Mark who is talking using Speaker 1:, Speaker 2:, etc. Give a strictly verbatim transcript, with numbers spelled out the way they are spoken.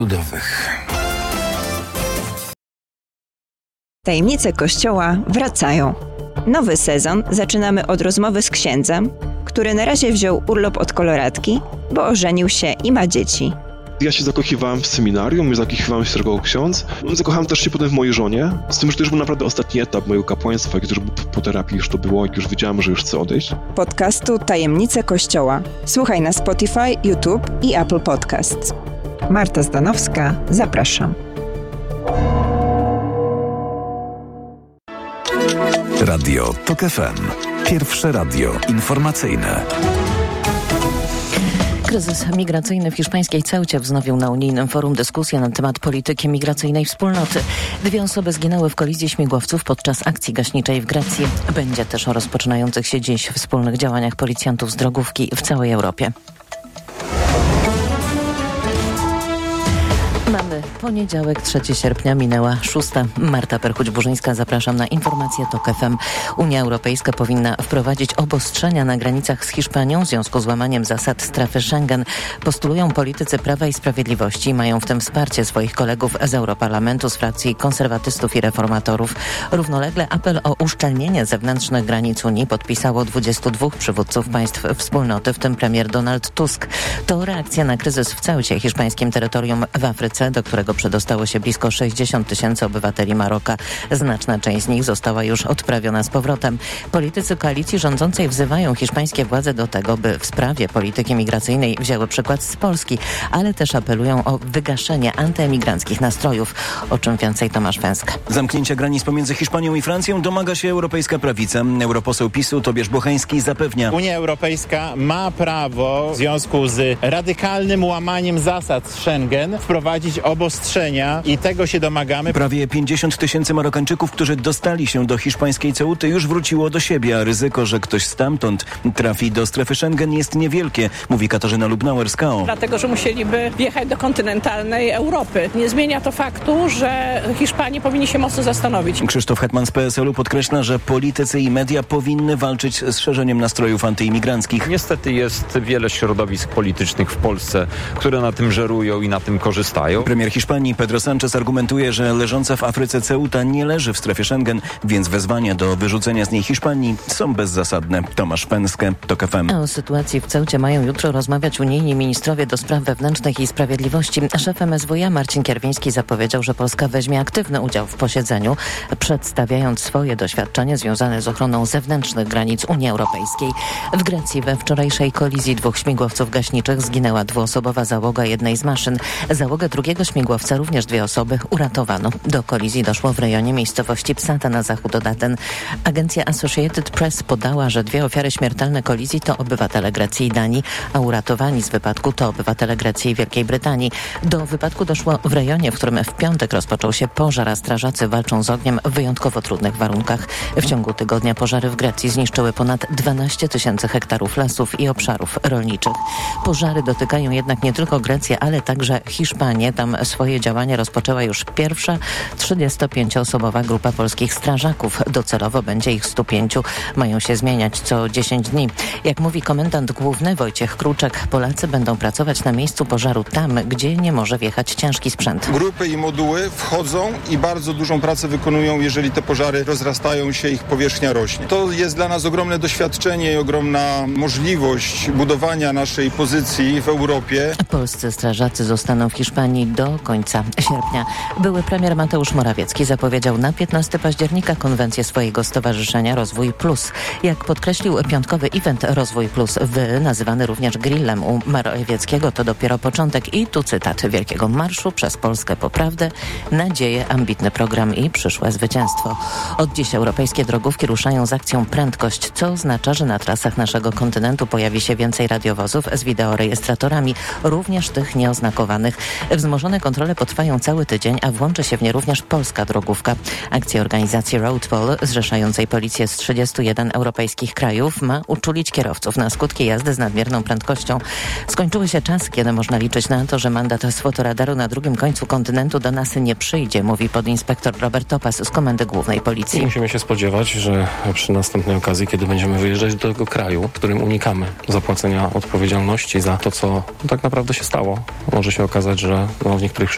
Speaker 1: ludowych.
Speaker 2: Tajemnice Kościoła wracają. Nowy sezon zaczynamy od rozmowy z księdzem, który na razie wziął urlop od koloratki, bo ożenił się i ma dzieci.
Speaker 3: Ja się zakochiwałem w seminarium, zakochiwałem się jako ksiądz. Zakochałem też się potem w mojej żonie. Z tym, że to już był naprawdę ostatni etap mojego kapłaństwa, jak już po terapii już to było, jak już wiedziałem, że już chcę odejść.
Speaker 2: Podcastu Tajemnice Kościoła. Słuchaj na Spotify, YouTube i Apple Podcasts. Marta Zdanowska, zapraszam.
Speaker 1: Radio TOK F M. Pierwsze radio informacyjne.
Speaker 4: Kryzys migracyjny w hiszpańskiej Ceucie wznowił na unijnym forum dyskusję na temat polityki migracyjnej wspólnoty. Dwie osoby zginęły w kolizji śmigłowców podczas akcji gaśniczej w Grecji. Będzie też o rozpoczynających się dziś wspólnych działaniach policjantów z drogówki w całej Europie. Mamy poniedziałek, trzeciego sierpnia, minęła szósta. Marta Perchuć-Burzyńska, zapraszam na informacje TOK F M. Unia Europejska powinna wprowadzić obostrzenia na granicach z Hiszpanią w związku z łamaniem zasad strefy Schengen. Postulują politycy Prawa i Sprawiedliwości i mają w tym wsparcie swoich kolegów z Europarlamentu z frakcji konserwatystów i reformatorów. Równolegle apel o uszczelnienie zewnętrznych granic Unii podpisało dwudziestu dwóch przywódców państw wspólnoty, w tym premier Donald Tusk. To reakcja na kryzys w Ceucie, hiszpańskim terytorium w Afryce, do którego przedostało się blisko sześćdziesiąt tysięcy obywateli Maroka. Znaczna część z nich została już odprawiona z powrotem. Politycy koalicji rządzącej wzywają hiszpańskie władze do tego, by w sprawie polityki migracyjnej wzięły przykład z Polski, ale też apelują o wygaszenie antyemigranckich nastrojów. O czym więcej Tomasz Węsk.
Speaker 5: Zamknięcia granic pomiędzy Hiszpanią i Francją domaga się europejska prawica. Europoseł PiSu Tobiasz Bocheński zapewnia:
Speaker 6: Unia Europejska ma prawo w związku z radykalnym łamaniem zasad Schengen wprowadzić obostrzenia i tego się domagamy.
Speaker 5: Prawie pięćdziesiąt tysięcy Marokańczyków, którzy dostali się do hiszpańskiej Ceuty, już wróciło do siebie, a ryzyko, że ktoś stamtąd trafi do strefy Schengen, jest niewielkie, mówi Katarzyna Lubnauer z K O.
Speaker 7: Dlatego, że musieliby wjechać do kontynentalnej Europy. Nie zmienia to faktu, że Hiszpanie powinni się mocno zastanowić.
Speaker 5: Krzysztof Hetman z P S L-u podkreśla, że politycy i media powinny walczyć z szerzeniem nastrojów antyimigranckich.
Speaker 8: Niestety jest wiele środowisk politycznych w Polsce, które na tym żerują i na tym korzystają.
Speaker 5: Premier Hiszpanii Pedro Sánchez argumentuje, że leżąca w Afryce Ceuta nie leży w strefie Schengen, więc wezwania do wyrzucenia z niej Hiszpanii są bezzasadne. Tomasz Pęskę, TOK F M.
Speaker 4: O sytuacji w Ceucie mają jutro rozmawiać unijni ministrowie do spraw wewnętrznych i sprawiedliwości. Szef M S W Marcin Kierwiński zapowiedział, że Polska weźmie aktywny udział w posiedzeniu, przedstawiając swoje doświadczenie związane z ochroną zewnętrznych granic Unii Europejskiej. W Grecji we wczorajszej kolizji dwóch śmigłowców gaśniczych zginęła dwuosobowa załoga jednej z maszyn. Załogę drugiego śmigłowca również dwie osoby uratowano. Do kolizji doszło w rejonie miejscowości Psata na zachód od Aten. Agencja Associated Press podała, że dwie ofiary śmiertelne kolizji to obywatele Grecji i Danii, a uratowani z wypadku to obywatele Grecji i Wielkiej Brytanii. Do wypadku doszło w rejonie, w którym w piątek rozpoczął się pożar, a strażacy walczą z ogniem w wyjątkowo trudnych warunkach. W ciągu tygodnia pożary w Grecji zniszczyły ponad dwanaście tysięcy hektarów lasów i obszarów rolniczych. Pożary dotykają jednak nie tylko Grecję, ale także Hiszpanię. Tam swoje działania rozpoczęła już pierwsza trzydziestopięcioosobowa grupa polskich strażaków. Docelowo będzie ich stu pięciu. Mają się zmieniać co dziesięć dni. Jak mówi komendant główny Wojciech Kruczek, Polacy będą pracować na miejscu pożaru tam, gdzie nie może wjechać ciężki sprzęt.
Speaker 9: Grupy i moduły wchodzą i bardzo dużą pracę wykonują, jeżeli te pożary rozrastają się, ich powierzchnia rośnie. To jest dla nas ogromne doświadczenie i ogromna możliwość budowania naszej pozycji w Europie.
Speaker 4: Polscy strażacy zostaną w Hiszpanii do końca sierpnia. Były premier Mateusz Morawiecki zapowiedział na piętnastego października konwencję swojego stowarzyszenia Rozwój Plus. Jak podkreślił piątkowy event Rozwój Plus, wy, nazywany również grillem u Morawieckiego, to dopiero początek i tu cytat: wielkiego marszu przez Polskę po prawdę, nadzieję, ambitny program i przyszłe zwycięstwo. Od dziś europejskie drogówki ruszają z akcją Prędkość, co oznacza, że na trasach naszego kontynentu pojawi się więcej radiowozów z wideorejestratorami, również tych nieoznakowanych. Wzmożone kontrole potrwają cały tydzień, a włączy się w nie również polska drogówka. Akcja organizacji Roadpoll, zrzeszającej policję z trzydziestu jeden europejskich krajów, ma uczulić kierowców na skutki jazdy z nadmierną prędkością. Skończyły się czasy, kiedy można liczyć na to, że mandat z fotoradaru na drugim końcu kontynentu do nas nie przyjdzie, mówi podinspektor Robert Topas z Komendy Głównej Policji.
Speaker 10: Musimy się spodziewać, że przy następnej okazji, kiedy będziemy wyjeżdżać do tego kraju, w którym unikamy zapłacenia odpowiedzialności za to, co tak naprawdę się stało, może się okazać, że no, w niektórych